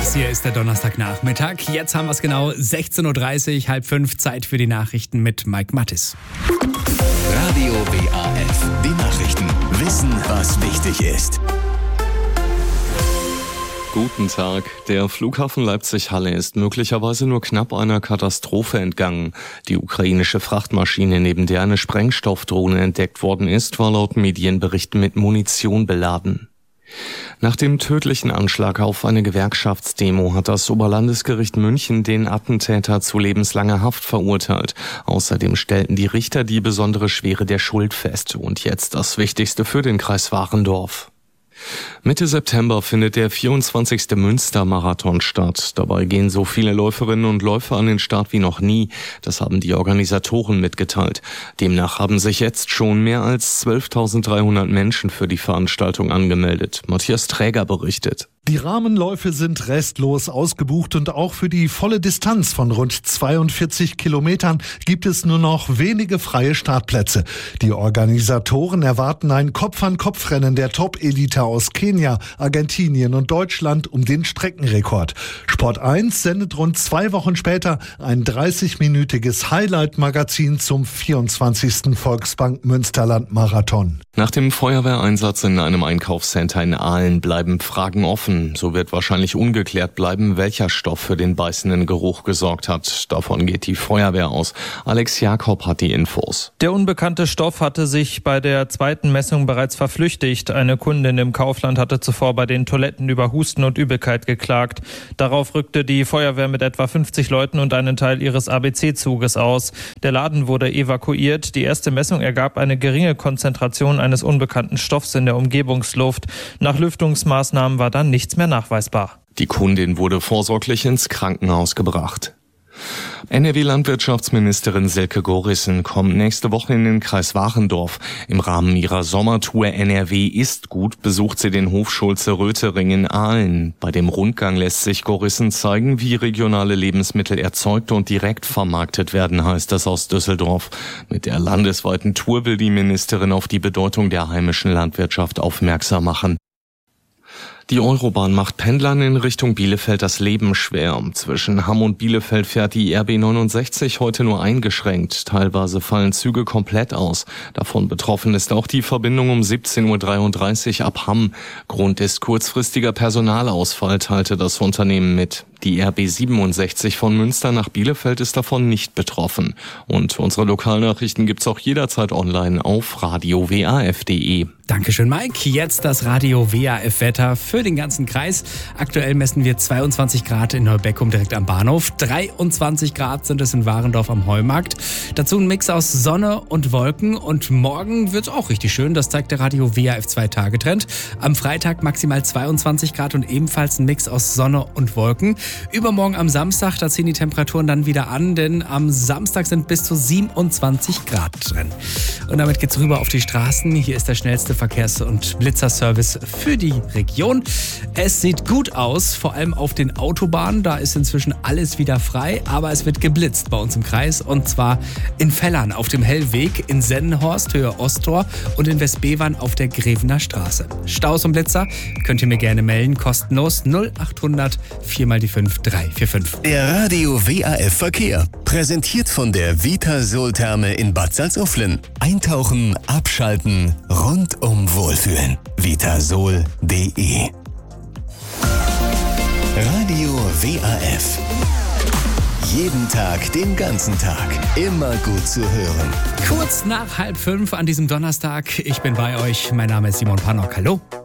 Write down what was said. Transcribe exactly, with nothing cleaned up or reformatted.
Das hier ist der Donnerstagnachmittag. Jetzt haben wir es genau sechzehn Uhr dreißig, halb fünf, Zeit für die Nachrichten mit Mike Mattis. Radio W A F, die Nachrichten. Wissen, was wichtig ist. Guten Tag. Der Flughafen Leipzig-Halle ist möglicherweise nur knapp einer Katastrophe entgangen. Die ukrainische Frachtmaschine, neben der eine Sprengstoffdrohne entdeckt worden ist, war laut Medienberichten mit Munition beladen. Nach dem tödlichen Anschlag auf eine Gewerkschaftsdemo hat das Oberlandesgericht München den Attentäter zu lebenslanger Haft verurteilt. Außerdem stellten die Richter die besondere Schwere der Schuld fest. Und jetzt das Wichtigste für den Kreis Warendorf. Mitte September findet der vierundzwanzigste Münster-Marathon statt. Dabei gehen so viele Läuferinnen und Läufer an den Start wie noch nie. Das haben die Organisatoren mitgeteilt. Demnach haben sich jetzt schon mehr als zwölftausenddreihundert Menschen für die Veranstaltung angemeldet. Matthias Träger berichtet. Die Rahmenläufe sind restlos ausgebucht und auch für die volle Distanz von rund zweiundvierzig Kilometern gibt es nur noch wenige freie Startplätze. Die Organisatoren erwarten ein Kopf-an-Kopf-Rennen der Top-Elite aus Kenia, Argentinien und Deutschland um den Streckenrekord. Sport eins sendet rund zwei Wochen später ein dreißigminütiges Highlight-Magazin zum vierundzwanzigsten Volksbank Münsterland-Marathon. Nach dem Feuerwehreinsatz in einem Einkaufscenter in Aalen bleiben Fragen offen. So wird wahrscheinlich ungeklärt bleiben, welcher Stoff für den beißenden Geruch gesorgt hat. Davon geht die Feuerwehr aus. Alex Jakob hat die Infos. Der unbekannte Stoff hatte sich bei der zweiten Messung bereits verflüchtigt. Eine Kundin im Kaufland hatte zuvor bei den Toiletten über Husten und Übelkeit geklagt. Darauf rückte die Feuerwehr mit etwa fünfzig Leuten und einen Teil ihres A B C-Zuges aus. Der Laden wurde evakuiert. Die erste Messung ergab eine geringe Konzentration eines unbekannten Stoffs in der Umgebungsluft. Nach Lüftungsmaßnahmen war dann nichts mehr nachweisbar. Die Kundin wurde vorsorglich ins Krankenhaus gebracht. N R W-Landwirtschaftsministerin Silke Gorissen kommt nächste Woche in den Kreis Warendorf. Im Rahmen ihrer Sommertour N R W ist gut besucht sie den Hof Schulze-Rötering in Aalen. Bei dem Rundgang lässt sich Gorissen zeigen, wie regionale Lebensmittel erzeugt und direkt vermarktet werden, heißt es aus Düsseldorf. Mit der landesweiten Tour will die Ministerin auf die Bedeutung der heimischen Landwirtschaft aufmerksam machen. Die Eurobahn macht Pendlern in Richtung Bielefeld das Leben schwer. Zwischen Hamm und Bielefeld fährt die R B neunundsechzig heute nur eingeschränkt. Teilweise fallen Züge komplett aus. Davon betroffen ist auch die Verbindung um siebzehn Uhr dreiunddreißig ab Hamm. Grund ist kurzfristiger Personalausfall, teilte das Unternehmen mit. Die R B siebenundsechzig von Münster nach Bielefeld ist davon nicht betroffen. Und unsere Lokalnachrichten gibt's auch jederzeit online auf radio w a f punkt d e. Dankeschön, Mike. Jetzt das Radio W A F-Wetter für den ganzen Kreis. Aktuell messen wir zweiundzwanzig Grad in Neubeckum direkt am Bahnhof. dreiundzwanzig Grad sind es in Warendorf am Heumarkt. Dazu ein Mix aus Sonne und Wolken. Und morgen wird's auch richtig schön. Das zeigt der Radio W A F zwei Tage Trend. Am Freitag maximal zweiundzwanzig Grad und ebenfalls ein Mix aus Sonne und Wolken. Übermorgen am Samstag, da ziehen die Temperaturen dann wieder an, denn am Samstag sind bis zu siebenundzwanzig Grad drin. Und damit geht's rüber auf die Straßen. Hier ist der schnellste Verkehrs- und Blitzerservice für die Region. Es sieht gut aus, vor allem auf den Autobahnen. Da ist inzwischen alles wieder frei, aber es wird geblitzt bei uns im Kreis. Und zwar in Fellern auf dem Hellweg, in Sennenhorst, Höhe Osttor und in Westbevern auf der Grevener Straße. Staus und Blitzer könnt ihr mir gerne melden, kostenlos null achthundert vier mal die fünf drei vier fünf. Der Radio W A F Verkehr. Präsentiert von der Vitasol-Therme in Bad Salzuflen. Eintauchen, abschalten, rundum wohlfühlen. vitasol punkt d e. Radio W A F. Jeden Tag, den ganzen Tag. Immer gut zu hören. Kurz nach halb fünf an diesem Donnerstag. Ich bin bei euch. Mein Name ist Simon Pannock. Hallo.